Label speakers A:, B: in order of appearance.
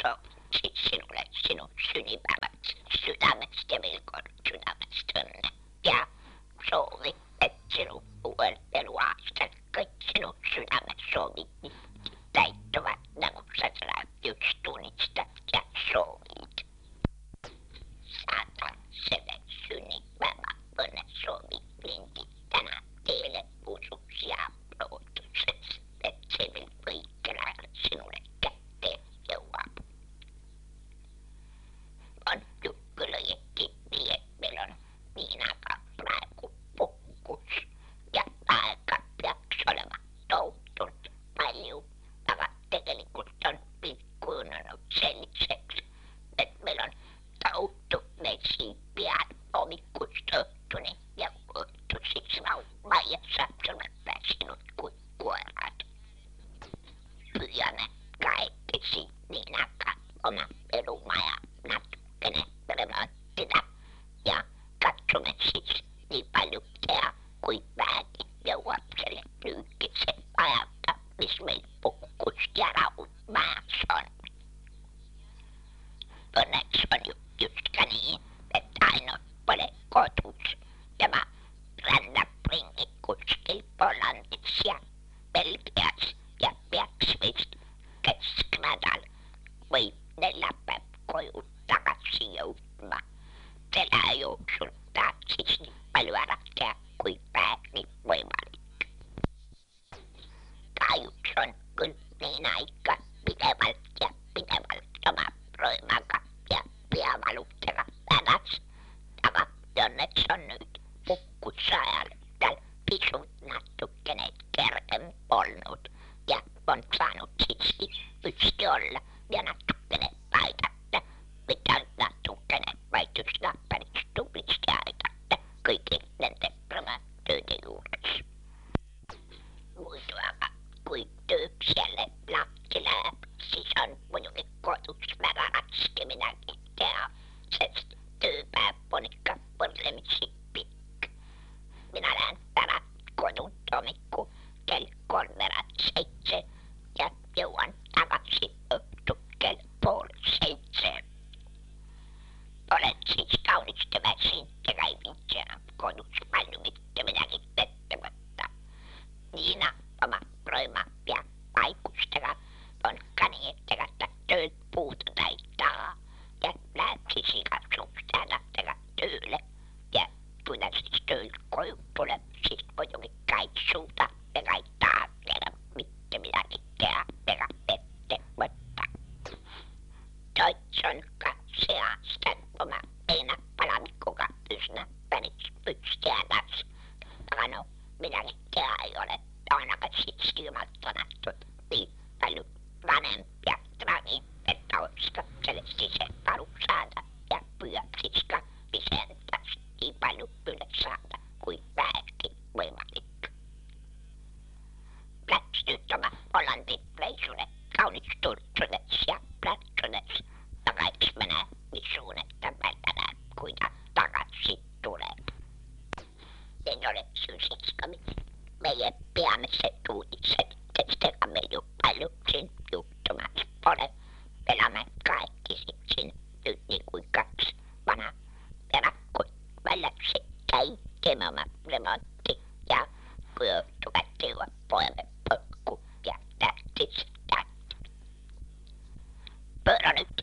A: soitin sinulle sinun synnypäiväksi sydämestä vilkon sydämestä onnea. Ja soovin, että sinun puhelpeluaastat kaikki sinun sydämet soovit täyttävät nämä yksi tunnista ja soovit. Saatan selle synnypäivän onnea soovit linti tänään teille usuksi ja loutuksessa, että se vil kaikkelällä sinulle kätteen jauapu. On jukkulajekin meillä on niin aika praegu pukkus ja aika piaks olema toutunut paljon. Tegelikult on pikkuunanut selliseksi, että meillä on touttu meisiin pian omikkustohtuni ja voittu siksi laumaan ja sapsunut sinut kuin kuorat. Pyydämme kaikki niin aika oma peruma ja natukene remonttina ja katsomme siis niin paljon tehdä kuin vähänkin jauapselle lyykisen ajalta, missä meillä pukkus ja raut maassa on. Onneksi on justkä niin, että ainoa ole kotus tämä rännäpringi kuskil Pollandis ja Belgias ja Piaksvist kesknädal või 4 päev koju tagasi jõudma. Selle jooksul tahad siis nii palju ära teha, kui vähegi võimalik. Kahjuks on küll niin aika pidevalt oma röömaga ja peavalutega hädas, aga õnneks on nüüd puhkuse ajal tal pisut natukene kergem olnud ja on saanud siiski üksi olla ja natukene aidata, mida natukene vaid üsna päris tublisti aidata kõigi nende tööde juures. Muidu aga kui tööks jälle lahti läheb, siis on muidugi kodus väga raske midagi teha, sest tööpäev on ikka võrdlemisi pikk. Minä lähen ära kodut hommikul kell 6:30 ja jõuan tagasi õhtul kell 6:30. Olen siis kaunisti väsinyt ja ei viitsi enam kodus palju mitte midagi ette võtta. Niina oma rööma ja paikustega on ka nii, et ega ta tööd puududa ei taha ja läheb siis igasuguste hädadega tööle. Ja kui ta siis töölt koju tuleb, siis muidugi ka ei suuda ega ei taha enam mitte midagi teha ega ette võtta. Tots on ka see aasta oma heinäpalamikuga üsna päris püksti hädas. Aga no, midagi teha ei ole. Ta on aga siiski jumalt annatud nii palju vanem ja tragi, et ta oskab sellest ise aru saada ja püüab siis ka iseendast nii palju üles saada, kui vähegi võimalik. Läks nüüd oma Hollandi reisule kaunistuursudes ja plätsudes, aga eks me näe, missugune ta välja näeb, kui ta tagasi tuleb. Need oleks ju siis ka meie peamised uudised, sest ega meil ju palju siin juhtumas pole. Elame kahekesi siin nüüd nii kui 2 vana erakut väljaksid käi, teeme oma remonti ja kui õhtu kätte jõuab, poeme põrku ja tähtis täht. Pööra nüüd